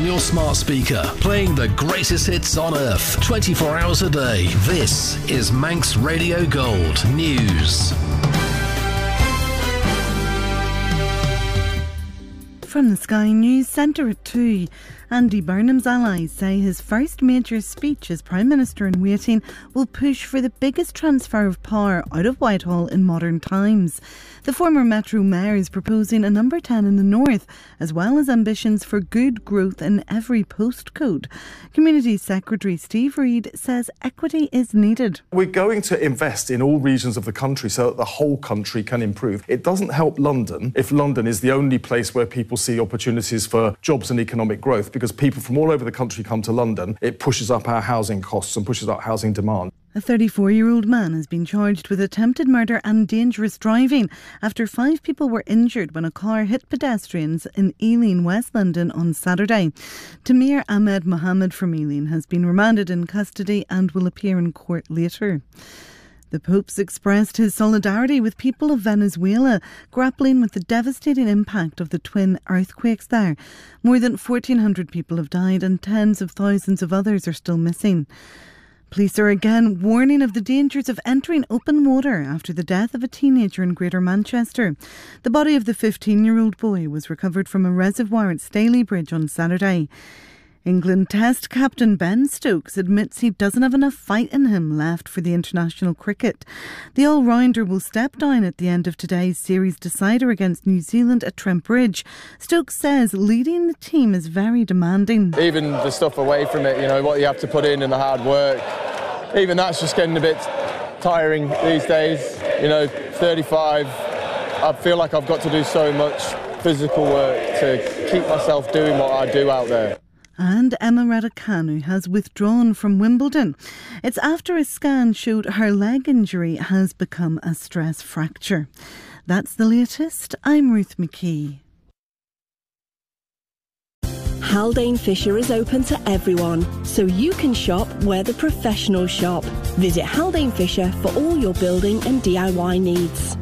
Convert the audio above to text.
your smart speaker, playing the greatest hits on earth, 24 hours a day. This is Manx Radio Gold News. From the Sky News Centre at 2, Andy Burnham's allies say his first major speech as Prime Minister in waiting will push for the biggest transfer of power out of Whitehall in modern times. The former Metro Mayor is proposing a number 10 in the north, as well as ambitions for good growth in every postcode. Community Secretary Steve Reid says equity is needed. We're going to invest in all regions of the country so that the whole country can improve. It doesn't help London if London is the only place where people see opportunities for jobs and economic growth, because people from all over the country come to London. It pushes up our housing costs and pushes up housing demand. A 34-year-old man has been charged with attempted murder and dangerous driving after 5 people were injured when a car hit pedestrians in Ealing, West London on Saturday. Tamir Ahmed Mohammed from Ealing has been remanded in custody and will appear in court later. The Pope's expressed his solidarity with people of Venezuela grappling with the devastating impact of the twin earthquakes there. More than 1,400 people have died and tens of thousands of others are still missing. Police are again warning of the dangers of entering open water after the death of a teenager in Greater Manchester. The body of the 15-year-old boy was recovered from a reservoir at Staley Bridge on Saturday. England Test captain Ben Stokes admits he doesn't have enough fight in him left for the international cricket. The all-rounder will step down at the end of today's series decider against New Zealand at Trent Bridge. Stokes says leading the team is very demanding. Even the stuff away from it, what you have to put in and the hard work, even that's just getting a bit tiring these days. 35, I feel like I've got to do so much physical work to keep myself doing what I do out there. And Emma Raducanu has withdrawn from Wimbledon. It's after a scan showed her leg injury has become a stress fracture. That's the latest. I'm Ruth McKee. Haldane Fisher is open to everyone, so you can shop where the professionals shop. Visit Haldane Fisher for all your building and DIY needs.